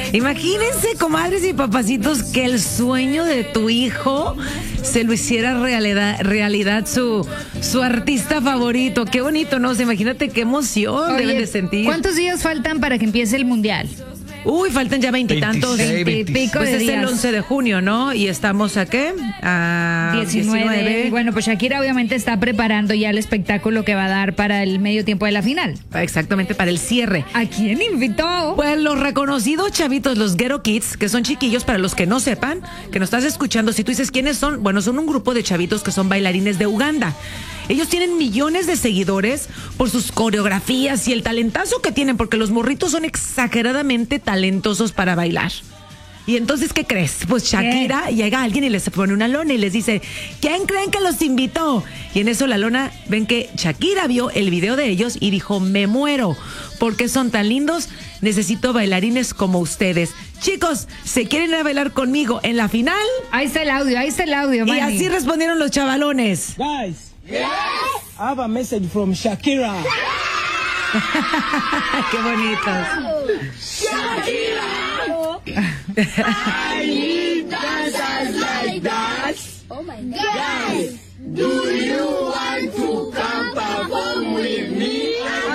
Imagínense, comadres y papacitos, que el sueño de tu hijo se lo hiciera realidad su artista favorito. Qué bonito, ¿no? Imagínate qué emoción deben de sentir. ¿Cuántos días faltan para que empiece el mundial? Uy, faltan ya 20 y tantos. 20 y pico pues de es días. el 11 de junio, ¿no? Y estamos ¿a qué? A 19. Y bueno, pues Shakira obviamente está preparando ya el espectáculo que va a dar para el medio tiempo de la final. Exactamente, para el cierre. ¿A quién invitó? Pues los reconocidos chavitos, los Ghetto Kids, que son chiquillos, para los que no sepan, que nos estás escuchando, si tú dices quiénes son, bueno, son un grupo de chavitos que son bailarines de Uganda. Ellos tienen millones de seguidores por sus coreografías y el talentazo que tienen, porque los morritos son exageradamente talentosos para bailar. Y entonces, ¿qué crees? Pues Shakira, llega alguien y les pone una lona y les dice, ¿quién creen que los invitó? Y en eso la lona, ven que Shakira vio el video de ellos y dijo, me muero, porque son tan lindos, necesito bailarines como ustedes. Chicos, ¿se quieren ir a bailar conmigo en la final? Ahí está el audio, Y Manny. así respondieron los chavalones. Guys, yes. I have a message from Shakira. Qué bonitos. I need dancers like that. Oh my God. Guys, Do you want to come perform with me?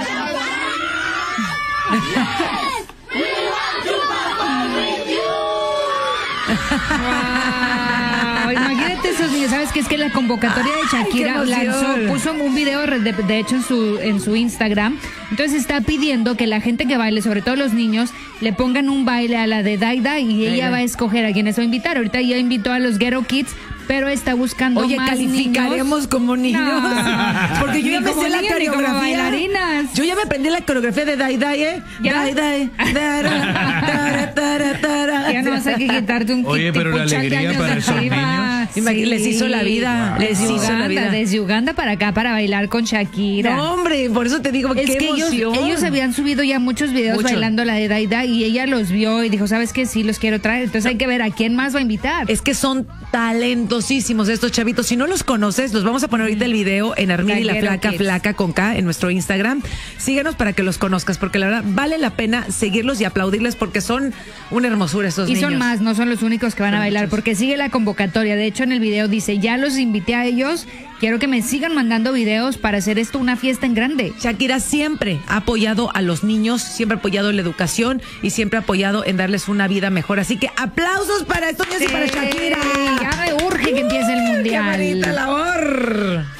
yes, we want to perform with you. Wow, imagínate esos niños. ¿Sabes qué? Es que la convocatoria de Shakira qué emoción. puso un video de hecho en su Instagram. Entonces está pidiendo que la gente que baile, sobre todo los niños, le pongan un baile a la de Daida y ella va a escoger a quienes va a invitar. Ahorita ya invitó a los Ghetto Kids, pero está buscando Oye, más calificaremos niños. como niños. No. Porque yo ya Ni me como sé la niños, ni como coreografía. bailarinas. Yo ya me aprendí la coreografía de Dai Dai, ¿Ya? Dai Dai, tara, tara, tara. Ya no vas a quitarte un Oye, pero la tipuchal de alegría años para de esos arriba. niños. Les hizo la vida, les Desde hizo la Uganda, vida. desde Uganda para acá para bailar con Shakira. No, hombre, por eso te digo, Es qué que emoción. ellos habían subido ya muchos videos Mucho. bailando la de Daida y ella los vio y dijo, ¿sabes qué? Sí, los quiero traer. Entonces hay que ver a quién más va a invitar. Es que son talentosísimos estos chavitos. Si no los conoces, los vamos a poner ahorita el video en Armil y la Ghetto Flaca, Kids. Flaca con K en nuestro Instagram. Síguenos para que los conozcas, porque la verdad vale la pena seguirlos y aplaudirles porque son una hermosura estos Y niños. son más, no son los únicos que van a Son bailar, muchos. porque sigue la convocatoria. De hecho, en el video dice, ya los invité a ellos, quiero que me sigan mandando videos para hacer esto una fiesta en grande. Shakira siempre ha apoyado a los niños, siempre ha apoyado la educación y siempre ha apoyado en darles una vida mejor. Así que aplausos para estos niños y para Shakira. Ya me urge que empiece el mundial. ¡Qué bonita labor!